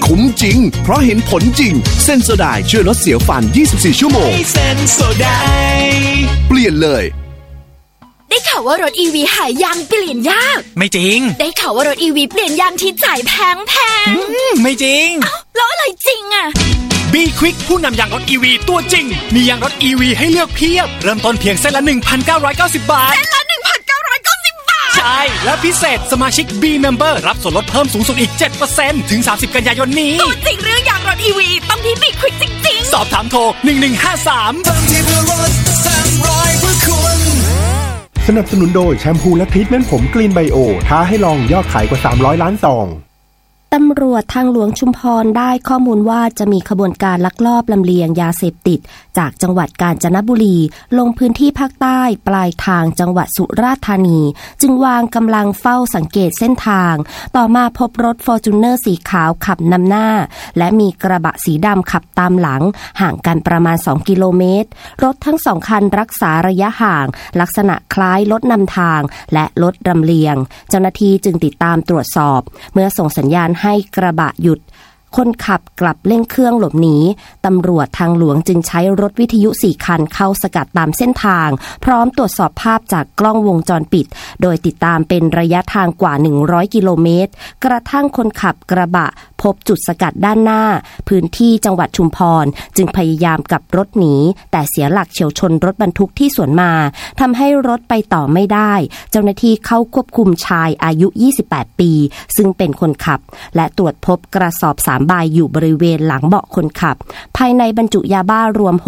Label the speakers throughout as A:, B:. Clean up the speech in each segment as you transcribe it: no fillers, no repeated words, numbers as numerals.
A: คุ้มจริงเพราะเห็นผลจริงเซนโซไดช่วยลดเสียวฟัน24ชั่วโมง
B: เซนโซได
A: เปลี่ยนเลย
C: ได้ข่าวว่ารถ EV หายางเปลี่ยนยาก
B: ไม่จริง
C: ได้ข่าวว่ารถ EV เปลี่ยนยางที่จ่ายแพง
B: ไม่จริง
C: แล้วอะไรจริงอ่ะ
B: B-Quick ผู้นำยางรถ EV ตัวจริงมียางรถ EV ให้เลือกเพียบเริ่มต้นเพียงเส้นละ 1,990 บาท
C: เส้นละ 1,990 บาท
B: ใช่และพิเศษสมาชิก B-Member รับส่วนลดเพิ่มสูงสุดอีก 7% ถึง 30 กันยายนนี้
C: ตัวจริงเรื่องยางรถ EV ต้องที่ B-Quick จริง
B: ๆสอบถามโทร1153
D: สนับสนุนโดยแชมพูและทรีทเมนต์ผมกรีนไบโอท้าให้ลองยอดขายกว่า300ล้านซอง
E: ตำรวจทางหลวงชุมพรได้ข้อมูลว่าจะมีขบวนการลักลอบลำเลียงยาเสพติดจากจังหวัดกาญจนบุรีลงพื้นที่ภาคใต้ปลายทางจังหวัดสุราษฎร์ธานีจึงวางกำลังเฝ้าสังเกตเส้นทางต่อมาพบรถ Fortuner สีขาวขับนำหน้าและมีกระบะสีดำขับตามหลังห่างกันประมาณ2กิโลเมตรรถทั้ง2คันรักษาระยะห่างลักษณะคล้ายรถนำทางและรถลำเลียงเจ้าหน้าที่จึงติดตามตรวจสอบเมื่อส่งสัญญาณให้กระบะหยุดคนขับกลับเร่งเครื่องหลบหนีตำรวจทางหลวงจึงใช้รถวิทยุ4คันเข้าสกัดตามเส้นทางพร้อมตรวจสอบภาพจากกล้องวงจรปิดโดยติดตามเป็นระยะทางกว่า100กิโลเมตรกระทั่งคนขับกระบะพบจุดสกัดด้านหน้าพื้นที่จังหวัดชุมพรจึงพยายามกลับรถหนีแต่เสียหลักเฉี่ยวชนรถบรรทุกที่สวนมาทำให้รถไปต่อไม่ได้เจ้าหน้าที่เข้าควบคุมชายอายุ28ปีซึ่งเป็นคนขับและตรวจพบกระสอบ3ใบอยู่บริเวณหลังเบาะคนขับภายในบรรจุยาบ้ารวม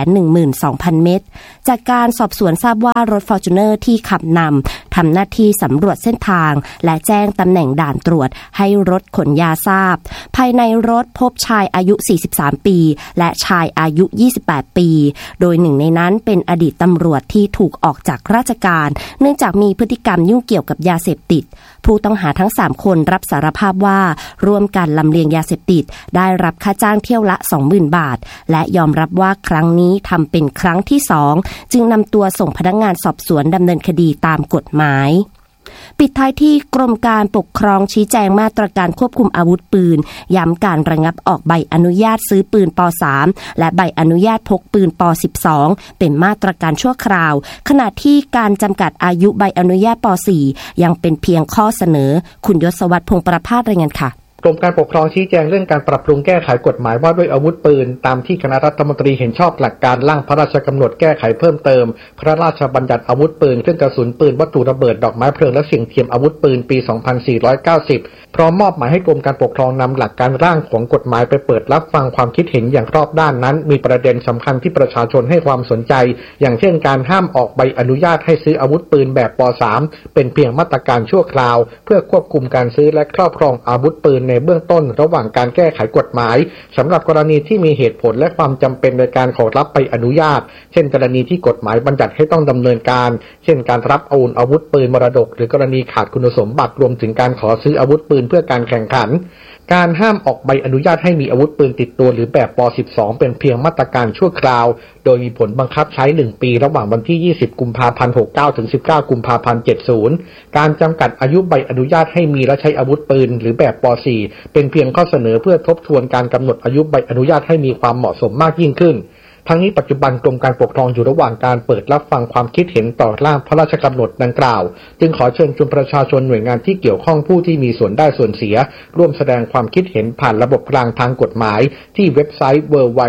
E: 612,000 เม็ดจากการสอบสวนทราบว่ารถ Fortuner ที่ขับนำทำหน้าที่สำรวจเส้นทางและแจ้งตำแหน่งด่านตรวจให้รถขนยาทราบภายในรถพบชายอายุ43ปีและชายอายุ28ปีโดยหนึ่งในนั้นเป็นอดีตตำรวจที่ถูกออกจากราชการเนื่องจากมีพฤติกรรมยุ่งเกี่ยวกับยาเสพติดผู้ต้องหาทั้ง3คนรับสารภาพว่าร่วมกันลำเลียงยาเสพติดได้รับค่าจ้างเที่ยวละ 20,000 บาทและยอมรับว่าครั้งนี้ทำเป็นครั้งที่2จึงนำตัวส่งพนักงานสอบสวนดำเนินคดีตามกฎหมายปิดท้ายที่กรมการปกครองชี้แจงมาตรการควบคุมอาวุธปืนย้ำการระงับออกใบอนุญาตซื้อปืนป.3 และใบอนุญาตพกปืนป.12 เป็นมาตรการชั่วคราวขณะที่การจำกัดอายุใบอนุญาตป.4 ยังเป็นเพียงข้อเสนอคุณยศวัฒน์พงษ์ประภาสรายงานค่ะ
F: กรมการปกครองชี้แจงเรื่องการปรับปรุงแก้ไขกฎหมายว่าด้วยอาวุธปืนตามที่คณะรัฐมนตรีเห็นชอบหลักการร่างพระราชกำหนดแก้ไขเพิ่มเติมพระราชบัญญัติอาวุธปืนเครื่องกระสุนปืนวัตถุระเบิดดอกไม้เพลิงและสิ่งเทียมอาวุธปืนปี 2490 พร้อมมอบหมายให้กรมการปกครองนำหลักการร่างของกฎหมายไปเปิดรับฟังความคิดเห็นอย่างรอบด้านนั้นมีประเด็นสำคัญที่ประชาชนให้ความสนใจอย่างเช่นการห้ามออกใบอนุญาตให้ซื้ออาวุธปืนแบบป.3 เป็นเพียงมาตรการชั่วคราวเพื่อควบคุมการซื้อและครอบครองอาวุธปืนในเบื้องต้นระหว่างการแก้ไขกฎหมายสำหรับกรณีที่มีเหตุผลและความจำเป็นในการขอรับใบอนุญาตเช่นกรณีที่กฎหมายบัญญัติให้ต้องดำเนินการเช่นการรับโอนอาวุธปืนมรดกหรือกรณีขาดคุณสมบัติรวมถึงการขอซื้ออาวุธปืนเพื่อการแข่งขันการห้ามออกใบอนุญาตให้มีอาวุธปืนติดตัวหรือแบบป.12 เป็นเพียงมาตรการชั่วคราวโดยมีผลบังคับใช้1ปีระหว่างวันที่20กุมภาพันธ์69ถึง19กุมภาพันธ์70การจำกัดอายุใบอนุญาตให้มีและใช้อาวุธปืนหรือแบบป.4 เป็นเพียงข้อเสนอเพื่อทบทวนการกำหนดอายุใบอนุญาตให้มีความเหมาะสมมากยิ่งขึ้นทั้งนี้ปัจจุบันกรมการปกครองอยู่ระหว่างการเปิดรับฟังความคิดเห็นต่อร่างพระราชกำหนดดังกล่าวจึงขอเชิญชวนประชาชนหน่วยงานที่เกี่ยวข้องผู้ที่มีส่วนได้ส่วนเสียร่วมแสดงความคิดเห็นผ่านระบบกลางทางกฎหมายที่เว็บไซต์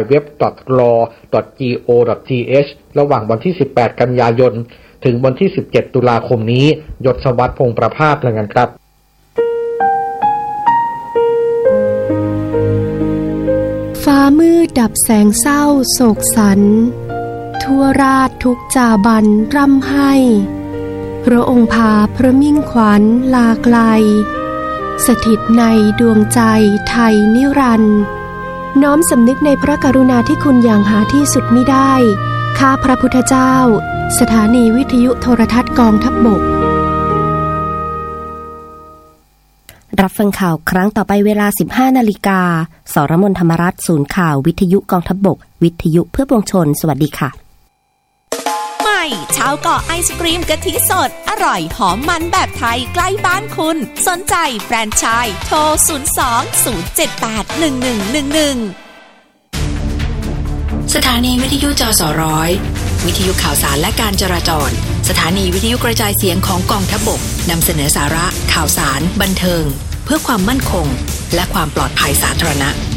F: www.law.go.th ระหว่างวันที่18กันยายนถึงวันที่17ตุลาคมนี้ยศวัฒน์พงษ์ประภาสรายงานครับ
G: ฟ้ามืดดับแสงเศร้าโศกสันทั่วราชทุกจาบันร่ำไห้พระองค์พาพระมิ่งขวัญลาไกลสถิตในดวงใจไทยนิรันดร์น้อมสำนึกในพระกรุณาธิคุณอย่างหาที่สุดมิได้ข้าพระพุทธเจ้าสถานีวิทยุโทรทัศน์กองทัพบก
E: รับฟังข่าวครั้งต่อไปเวลา 15:00 น.สรมน ธรรมรัตน์ศูนย์ข่าววิทยุกองทัพบกวิทยุเพื่อปวงชนสวัสดีค่ะ
C: ใหม่
H: ชาวเกาะไอศกรีมกะทิสดอร่อยหอมมันแบบไทยใกล้บ้านคุณสนใจแฟรนไชส์โทร 02-078-1111
I: สถานีวิทยุจสร้อยวิทยุข่าวสารและการจราจรสถานีวิทยุกระจายเสียงของกองทัพบกนำเสนอสาระข่าวสารบันเทิงเพื่อความมั่นคงและความปลอดภัยสาธารณะ